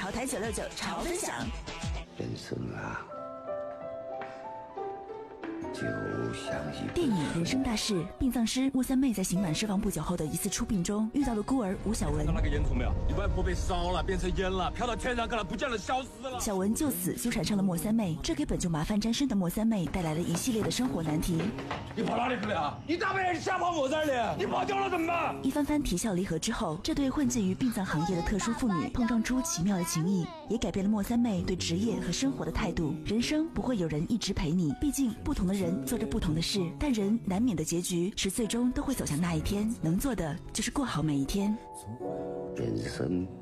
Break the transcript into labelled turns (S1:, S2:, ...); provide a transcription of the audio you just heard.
S1: 潮台969潮分享。
S2: 人生啊，就像一
S1: 电影《人生大事》，殡葬师穆三妹在刑满释放不久后的一次出殡中，遇到了孤儿吴小文。
S3: 看到那个烟囱没有？你外婆被烧了，变成烟了，飘到天上去了，不见了，消失了。
S1: 小文就此纠缠上了莫三妹，这给本就麻烦沾身的莫三妹带来了一系列的生活难题。
S3: 你跑哪里去了？你大半夜瞎跑我这里，你跑丢了怎么办？
S1: 一番番啼笑离合之后，这对混迹于殡葬行业的特殊妇女碰撞出奇妙的情谊，也改变了莫三妹对职业和生活的态度。人生不会有人一直陪你，毕竟不同的人做着不同的事，但人难免的结局是最终都会走向那一天，能做的就是过好每一天。
S2: 人生